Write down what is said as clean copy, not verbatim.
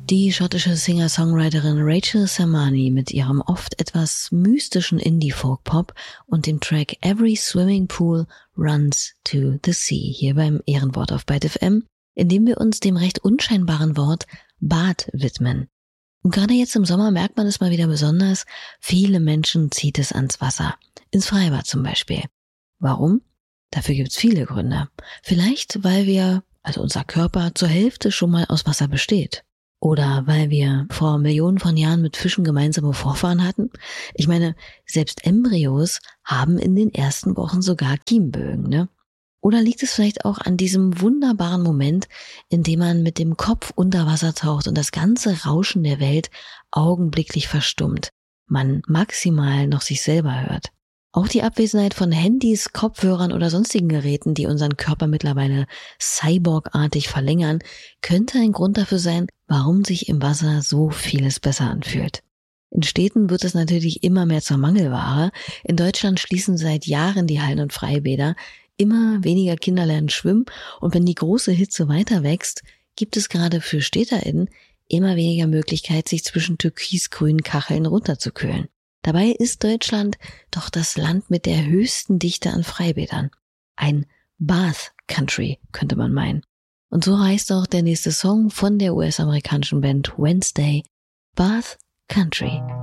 Die schottische Singer-Songwriterin Rachel Sermani mit ihrem oft etwas mystischen Indie-Folk-Pop und dem Track Every Swimming Pool Runs to the Sea hier beim Ehrenwort auf Byte FM, in dem wir uns dem recht unscheinbaren Wort Bad widmen. Und gerade jetzt im Sommer merkt man es mal wieder besonders, viele Menschen zieht es ans Wasser, ins Freibad zum Beispiel. Warum? Dafür gibt's viele Gründe. Vielleicht, weil unser Körper zur Hälfte schon mal aus Wasser besteht. Oder weil wir vor Millionen von Jahren mit Fischen gemeinsame Vorfahren hatten. Ich meine, selbst Embryos haben in den ersten Wochen sogar Kiemenbögen, ne? Oder liegt es vielleicht auch an diesem wunderbaren Moment, in dem man mit dem Kopf unter Wasser taucht und das ganze Rauschen der Welt augenblicklich verstummt, man maximal noch sich selber hört. Auch die Abwesenheit von Handys, Kopfhörern oder sonstigen Geräten, die unseren Körper mittlerweile cyborgartig verlängern, könnte ein Grund dafür sein, warum sich im Wasser so vieles besser anfühlt. In Städten wird es natürlich immer mehr zur Mangelware. In Deutschland schließen seit Jahren die Hallen- und Freibäder. Immer weniger Kinder lernen schwimmen und wenn die große Hitze weiter wächst, gibt es gerade für StädterInnen immer weniger Möglichkeit, sich zwischen türkisgrünen Kacheln runterzukühlen. Dabei ist Deutschland doch das Land mit der höchsten Dichte an Freibädern. Ein Bath Country, könnte man meinen. Und so heißt auch der nächste Song von der US-amerikanischen Band Wednesday, Bath Country.